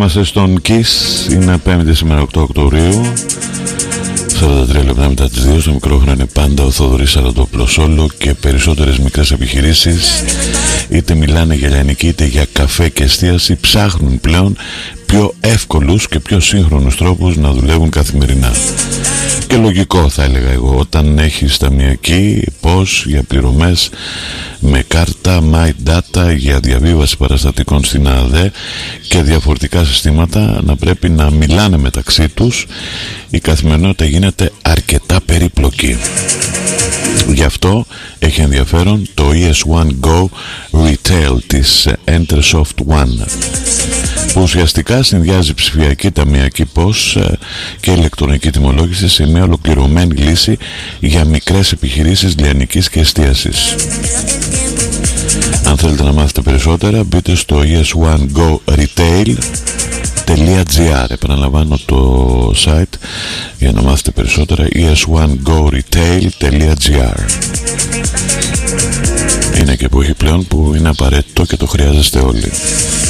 Είμαστε στον KISS. Είναι 5η σήμερα 8 Οκτωβρίου, 43 λεπτά μετά τις 2. Στο μικρόφωνο είναι πάντα ο Θοδωρής Σαραντόπουλος. Όλο και περισσότερες μικρές επιχειρήσεις, είτε μιλάνε για λιανική είτε για καφέ και εστίαση, ψάχνουν πλέον πιο εύκολους και πιο σύγχρονους τρόπους να δουλεύουν καθημερινά. Και λογικό θα έλεγα εγώ, όταν έχεις ταμιακή, πώς για πληρωμές με κάρτα, my data, για διαβίβαση παραστατικών στην ΑΔΕ και διαφορετικά συστήματα να πρέπει να μιλάνε μεταξύ τους, η καθημερινότητα γίνεται αρκετά περίπλοκη. Γι' αυτό έχει ενδιαφέρον το ES1 Go Retail της Entersoft One, που ουσιαστικά συνδυάζει ψηφιακή ταμιακή POS και ηλεκτρονική τιμολόγηση σε μια ολοκληρωμένη λύση για μικρές επιχειρήσεις λιανικής και εστίασης. Αν θέλετε να μάθετε περισσότερα, μπείτε στο es1goretail.gr. Επαναλαμβάνω το site για να μάθετε περισσότερα, es1goretail.gr. Είναι και εποχή πλέον που είναι απαραίτητο και το χρειάζεστε όλοι.